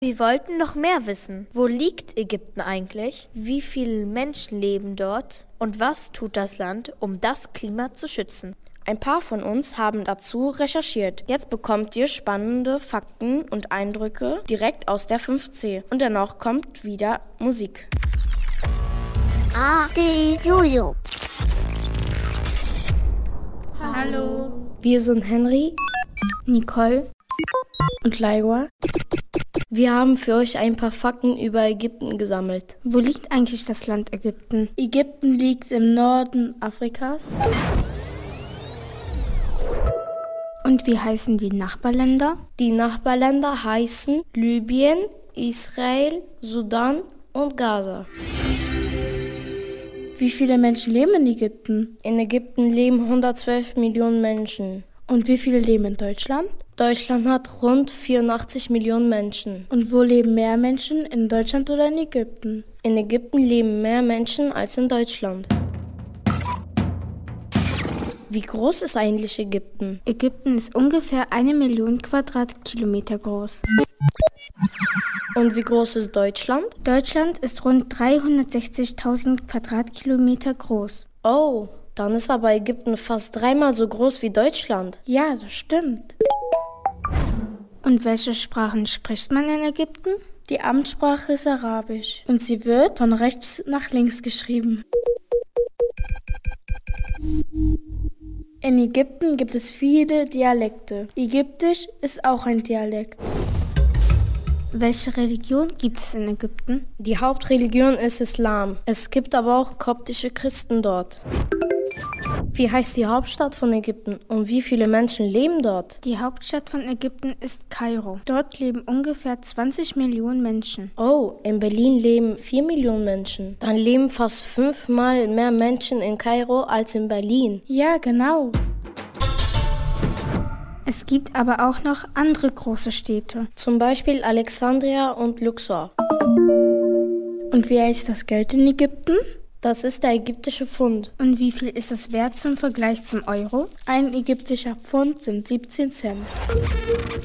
Wir wollten noch mehr wissen. Wo liegt Ägypten eigentlich? Wie viele Menschen leben dort? Und was tut das Land, um das Klima zu schützen? Ein paar von uns haben dazu recherchiert. Jetzt bekommt ihr spannende Fakten und Eindrücke direkt aus der 5C. Und danach kommt wieder Musik. Jojo. Hallo. Wir sind Henry, Nicole und Laiwa. Wir haben für euch ein paar Fakten über Ägypten gesammelt. Wo liegt eigentlich das Land Ägypten? Ägypten liegt im Norden Afrikas. Und wie heißen die Nachbarländer? Die Nachbarländer heißen Libyen, Israel, Sudan und Gaza. Wie viele Menschen leben in Ägypten? In Ägypten leben 112 Millionen Menschen. Und wie viele leben in Deutschland? Deutschland hat rund 84 Millionen Menschen. Und wo leben mehr Menschen, in Deutschland oder in Ägypten? In Ägypten leben mehr Menschen als in Deutschland. Wie groß ist eigentlich Ägypten? Ägypten ist ungefähr 1 Million Quadratkilometer groß. Und wie groß ist Deutschland? Deutschland ist rund 360.000 Quadratkilometer groß. Oh, dann ist aber Ägypten fast 3-mal so groß wie Deutschland. Ja, das stimmt. Und welche Sprachen spricht man in Ägypten? Die Amtssprache ist Arabisch und sie wird von rechts nach links geschrieben. In Ägypten gibt es viele Dialekte. Ägyptisch ist auch ein Dialekt. Welche Religion gibt es in Ägypten? Die Hauptreligion ist Islam. Es gibt aber auch koptische Christen dort. Wie heißt die Hauptstadt von Ägypten und wie viele Menschen leben dort? Die Hauptstadt von Ägypten ist Kairo. Dort leben ungefähr 20 Millionen Menschen. Oh, in Berlin leben 4 Millionen Menschen. Dann leben fast 5-mal mehr Menschen in Kairo als in Berlin. Ja, genau. Es gibt aber auch noch andere große Städte. Zum Beispiel Alexandria und Luxor. Und wie heißt das Geld in Ägypten? Das ist der ägyptische Pfund. Und wie viel ist es wert zum Vergleich zum Euro? Ein ägyptischer Pfund sind 17 Cent.